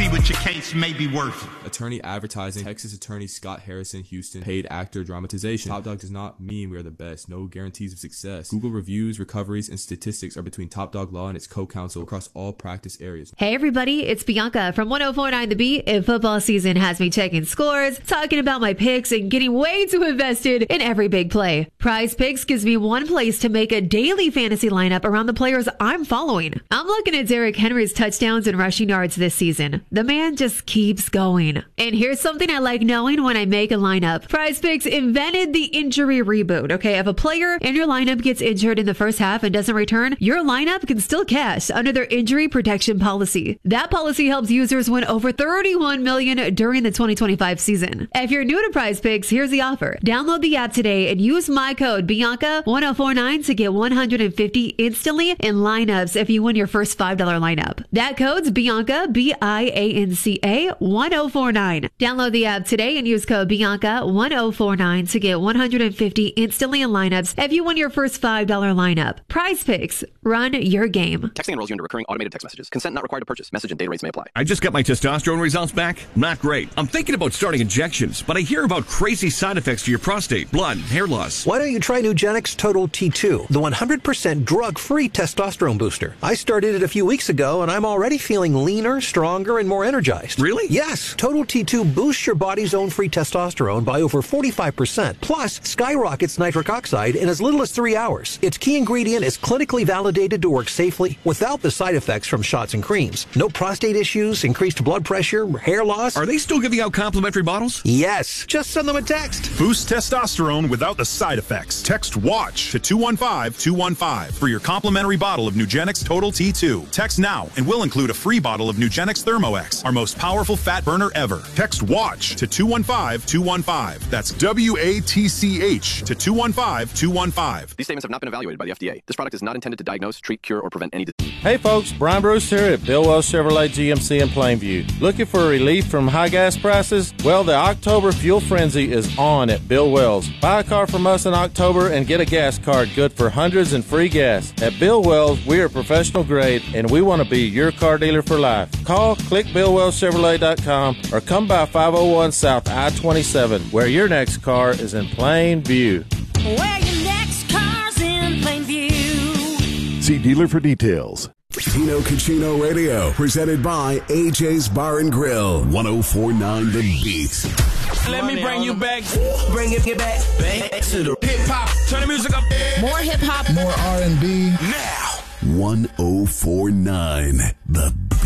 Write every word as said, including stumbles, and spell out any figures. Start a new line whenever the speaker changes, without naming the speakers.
see what your case may be worth.
Attorney advertising. Texas attorney Scott Harrison, Houston. Paid actor dramatization. Top Dog does not mean we are the best. No guarantees of success. Google reviews, recoveries, and statistics are between Top Dog Law and its co-counsel across all practice areas.
Hey everybody, it's Bianca from one oh four point nine The Beat, and football season has me checking scores, talking about my picks, and getting way too invested in every big play. Prize Picks gives me one place to make a daily fantasy lineup around the players I'm following. I'm looking at Derrick Henry's touchdowns and rushing yards this season. The man just keeps going. And here's something I like knowing when I make a lineup. Prize Picks invented the injury reboot. Okay, if a player in your lineup gets injured in the first half and doesn't return, your lineup can still cash under their injury protection policy. That policy helps users win over thirty-one million dollars during the twenty twenty-five season. If you're new to Prize Picks, here's the offer. Download the app today and use my code Bianca ten forty-nine to get one hundred fifty instantly in lineups if you win your first five dollar lineup. That code's Bianca, B I A N C A ten forty-nine. Download the app today and use code Bianca ten forty-nine to get one hundred fifty instantly in lineups if you win your first five dollar lineup. Prize Picks. Run your game.
Texting enrolls you into recurring automated text messages. Consent not required to purchase. Message and data rates may apply.
I just got my testosterone results back. Not great. I'm thinking about starting injections, but I hear about crazy side effects to your prostate, blood, hair loss.
Why don't you try Nugenix Total T two, the one hundred percent drug-free testosterone booster? I started it a few weeks ago, and I'm already feeling leaner, stronger, and more energized.
Really?
Yes. Total T two boosts your body's own free testosterone by over forty-five percent, plus skyrockets nitric oxide in as little as three hours. Its key ingredient is clinically validated to work safely without the side effects from shots and creams. No prostate issues, increased blood pressure, hair loss.
Are they still giving out complimentary bottles?
Yes. Just send them a text.
Boost testosterone without the side effects. Text WATCH to two one five two one five for your complimentary bottle of Nugenix Total T two. Text now and we'll include a free bottle of Nugenix ThermoX, our most powerful fat burner ever. Text WATCH to two one five two one five. That's W A T C H to two one five two one five.
These statements have not been evaluated by the F D A. This product is not intended to diagnose, treat, cure, or prevent any disease.
Hey folks, Brian Bruce here at Bill Wells Chevrolet G M C in Plainview. Looking for relief from high gas prices? Well, the October Fuel Frenzy is on at Bill Wells. Buy a car from us in October and get a gas card good for hundreds and free gas. At Bill Wells, we are professional grade and we want to be your car dealer for life. Call, click Bill Wells Chevrolet dot com or come by five oh one South I twenty-seven, where your next car is in plain view.
Where your next car's in plain view.
See dealer for details.
Tino Cucino Radio, presented by A J's Bar and Grill, ten forty-nine The Beat.
Let me bring you back, bring it back, back to the hip hop. Turn the music up.
More hip hop,
more R and B.
Now.
ten forty-nine The Beat.